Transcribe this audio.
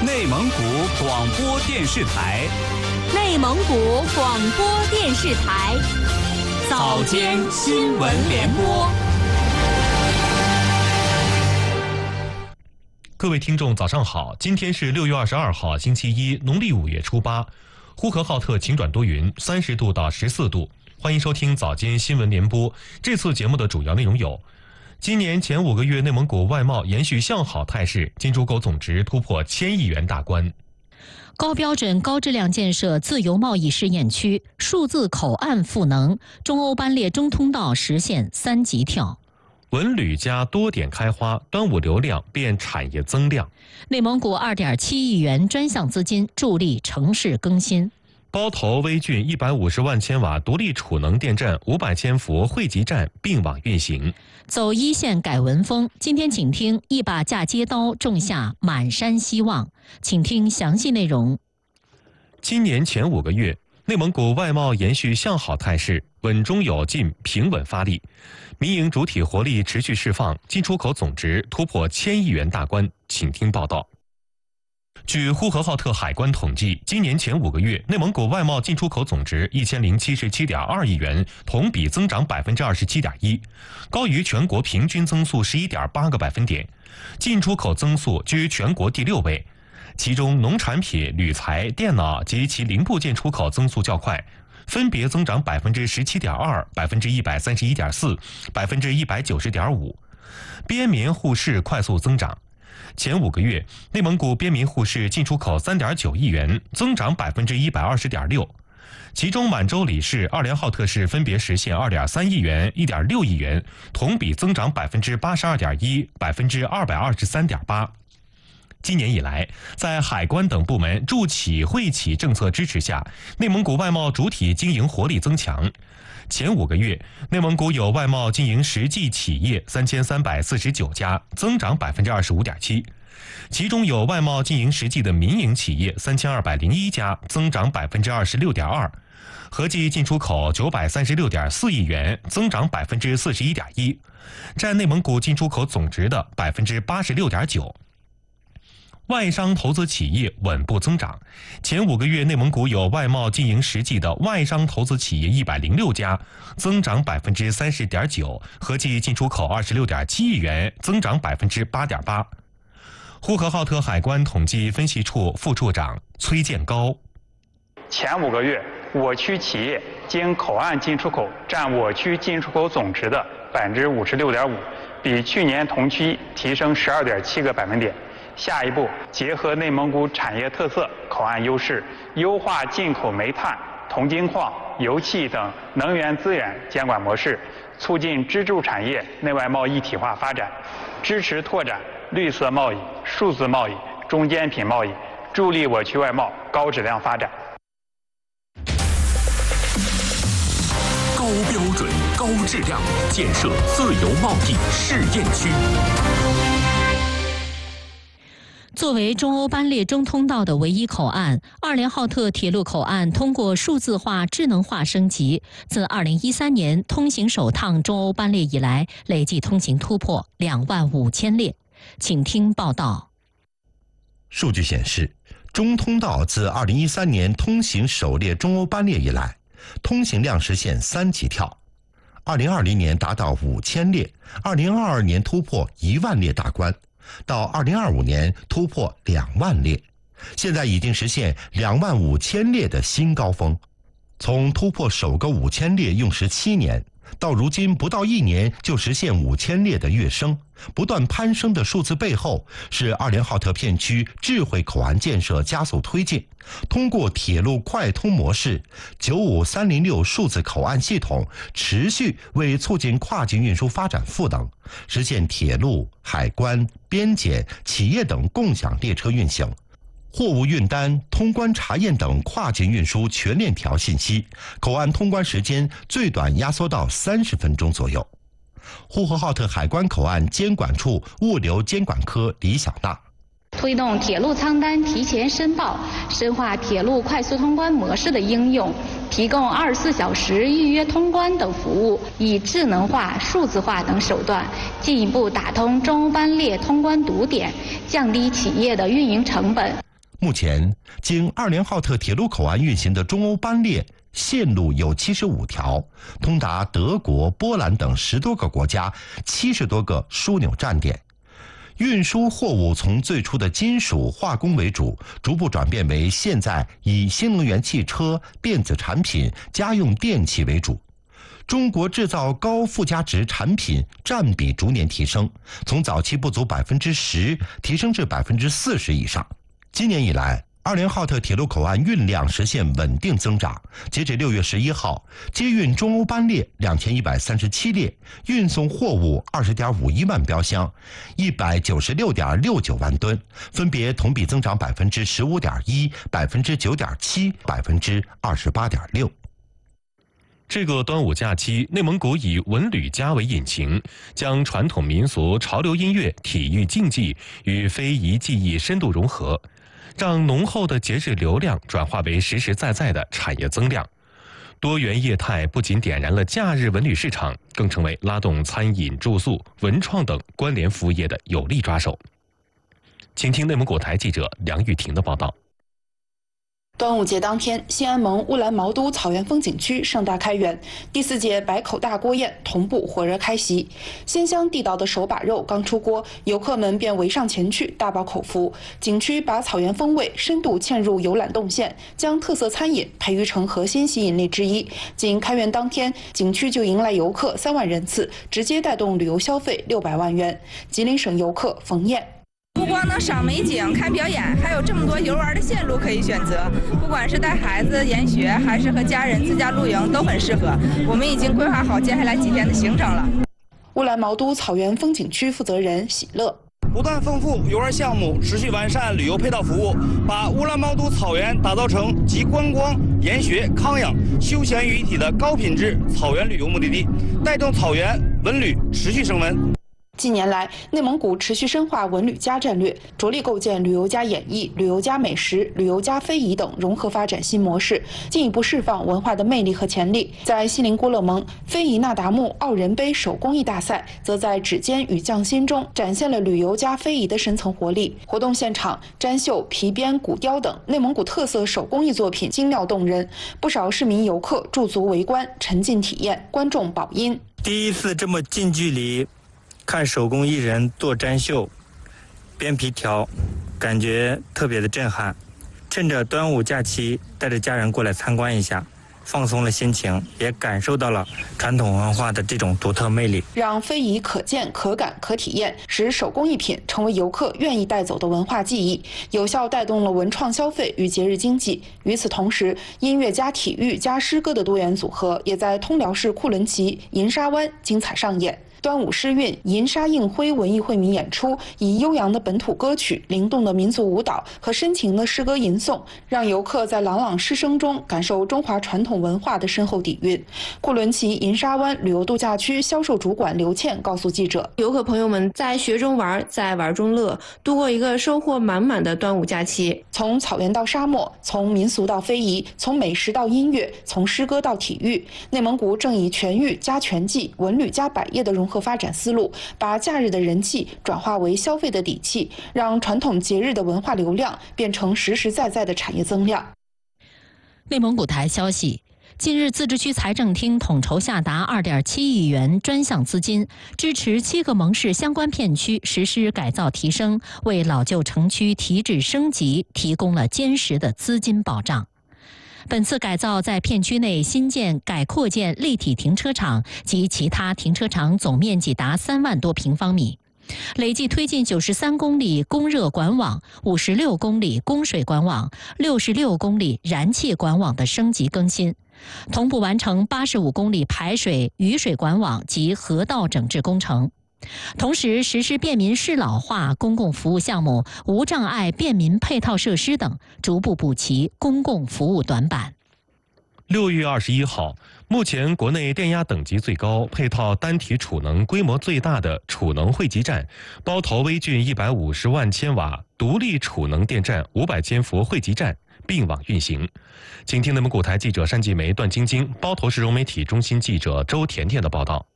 内蒙古广播电视台， 内蒙古广播电视台， 早间新闻联播。 各位听众，早上好！今天是6月22号，星期一，农历5月初8，呼和浩特晴转多云，30度到14度。欢迎收听早间新闻联播。这次节目的主要内容有：今年前5个月，内蒙古外贸延续向好态势，进出口总值突破1000亿元大关； 高标准高质量建设自由贸易试验区，数字口岸赋能，中欧班列中通道实现3级跳； 文旅加多点开花，端午流量变产业增量； 内蒙古2.7亿元专项资金助力城市更新； 包头微郡150万千瓦独立储能电站500千伏汇集站并网运行。 走一线改文风，今天请听一把嫁接刀种下满山希望，请听详细内容。 今年前5个月，内蒙古外贸延续向好态势，稳中有进，平稳发力，民营主体活力持续释放，进出口总值突破1000亿元大关。请听报道。据呼和浩特海关统计，今年前5个月，内蒙古外贸进出口总值1077.2亿元，同比增长27.1%，高于全国平均增速11.8个百分点，进出口增速居全国第6位。其中，农产品、铝材、电脑及其零部件出口增速较快，分别增长17.2%、131.4%、190.5%。边棉互市快速增长。前5个月，内蒙古边棉互市进出口3.9亿元，增长120.6%。其中，满洲里市、二连浩特市分别实现2.3亿元、1.6亿元，同比增长82.1%、223.8%。今年以来，在海关等部门助企惠企政策支持下，内蒙古外贸主体经营活力增强。前5个月，内蒙古有外贸经营实际企业3349家，增长25.7%，其中有外贸经营实际的民营企业3201家，增长26.2%，合计进出口936.4亿元，增长41.1%，占内蒙古进出口总值的86.9%。外商投资企业稳步增长，前5个月内蒙古有外贸经营实际的外商投资企业106家，增长30.9%，合计进出口26.7亿元，增长8.8%。呼和浩特海关统计分析处副处长崔建高： 前5个月，我区企业经口岸进出口占我区进出口总值的56.5%，比去年同期提升12.7个百分点。下一步，结合内蒙古产业特色、口岸优势，优化进口煤炭、铜精矿、油气等能源资源监管模式，促进支柱产业内外贸一体化发展，支持拓展绿色贸易、数字贸易、中间品贸易，助力我区外贸高质量发展。 高标准、高质量建设自由贸易试验区。 作为中欧班列中通道的唯一口岸，二连浩特铁路口岸通过数字化、智能化升级，自2013年通行首趟中欧班列以来，累计通行突破25000列。请听报道。 数据显示，中通道自2013年通行首列中欧班列以来，通行量实现3级跳。2020年达到5000列，2022年突破1万列大关。到2025年突破2万列，现在已经实现25000列的新高峰。从突破首个5000列用时7年，到如今不到1年就实现5000列的跃升，不断攀升的数字背后，是二连浩特片区智慧口岸建设加速推进，通过铁路快通模式95306数字口岸系统，持续为促进跨境运输发展赋能，实现铁路、海关、边检、企业等共享列车运行，货物运单、通关查验等跨境运输全链条信息，口岸通关时间最短压缩到30分钟左右。呼和浩特海关口岸监管处物流监管科李小娜： 推动铁路仓单提前申报，深化铁路快速通关模式的应用，提供24小时预约通关等服务，以智能化、数字化等手段，进一步打通中欧班列通关堵点，降低企业的运营成本。 目前，经2连浩特铁路口岸运行的中欧班列线路有75条，通达德国、波兰等10多个国家，70多个枢纽站点。运输货物从最初的金属化工为主，逐步转变为现在以新能源汽车、电子产品、家用电器为主。中国制造高附加值产品占比逐年提升，从早期不足10%提升至40%以上。今年以来，2连浩特铁路口岸运量实现稳定增长。截止6月11号，接运中欧班列2137列，运送货物20.51万标箱，196.69万吨，分别同比增长15.1%、9.7%、28.6%。 这个端午假期，内蒙古以文旅佳为引擎，将传统民俗、潮流音乐、体育竞技与非遗技艺深度融合，让浓厚的节日流量转化为实实在在的产业增量。多元业态不仅点燃了假日文旅市场，更成为拉动餐饮、住宿、文创等关联服务业的有力抓手。请听内蒙古台记者梁玉婷的报道。 端午节当天，西安盟乌兰毛都草原风景区盛大开园，第4届百口大锅宴同步火热开席。鲜香地道的手把肉刚出锅，游客们便围上前去，大饱口福。景区把草原风味深度嵌入游览动线，将特色餐饮培育成核心吸引力之一。仅开园当天，景区就迎来游客3万人次，直接带动旅游消费600万元。吉林省游客冯燕。 不光能赏美景、看表演，还有这么多游玩的线路可以选择。不管是带孩子研学，还是和家人自驾露营，都很适合。我们已经规划好接下来几天的行程了。 乌兰毛都草原风景区负责人喜乐。 不断丰富游玩项目，持续完善旅游配套服务，把乌兰毛都草原打造成集观光、研学、康养、休闲于一体的高品质草原旅游目的地，带动草原文旅持续升温。 近年来，内蒙古持续深化文旅加战略，着力构建旅游加演艺、旅游加美食、旅游加非遗等融合发展新模式，进一步释放文化的魅力和潜力。在锡林郭勒盟非遗那达慕奥人杯手工艺大赛，则在指尖与匠心中展现了旅游加非遗的深层活力。活动现场，毡绣、皮鞭、骨雕等内蒙古特色手工艺作品精妙动人，不少市民游客驻足围观，沉浸体验，观众饱音。 第一次这么近距离看手工艺人做毡绣、编皮条，感觉特别的震撼。趁着端午假期，带着家人过来参观一下，放松了心情，也感受到了传统文化的这种独特魅力。 让非遗可见、可感、可体验，使手工艺品成为游客愿意带走的文化记忆，有效带动了文创消费与节日经济。与此同时，音乐加体育加诗歌的多元组合，也在通辽市库伦旗、银沙湾精彩上演。端午诗韵、银沙映辉文艺惠民演出，以悠扬的本土歌曲、灵动的民族舞蹈和深情的诗歌吟诵，让游客在朗朗诗声中感受中华传统文化的深厚底蕴。库伦旗银沙湾旅游度假区销售主管刘倩告诉记者：“ 游客朋友们在学中玩，在玩中乐，度过一个收获满满的端午假期。 从草原到沙漠，从民俗到非遗，从美食到音乐，从诗歌到体育，内蒙古正以全域加全季、文旅加百业的融合发展思路，把假日的人气转化为消费的底气，让传统节日的文化流量变成实实在在的产业增量。” 内蒙古台消息，近日自治区财政厅统筹下达2.7亿元专项资金，支持7个盟市相关片区实施改造提升，为老旧城区提质升级提供了坚实的资金保障。本次改造在片区内新建、改扩建立体停车场及其他停车场总面积达3万多平方米，累计推进93公里供热管网、56公里供水管网、66公里燃气管网的升级更新，同步完成85公里排水、雨水管网及河道整治工程。同时实施便民适老化公共服务项目、无障碍便民配套设施等，逐步补齐公共服务短板。 6月21号，目前国内电压等级最高、配套单体储能规模最大的储能汇集站——包头微郡150万千瓦独立储能电站500千伏汇集站并网运行。请听内蒙古台记者单继梅、段晶晶、包头市融媒体中心记者周甜甜的报道。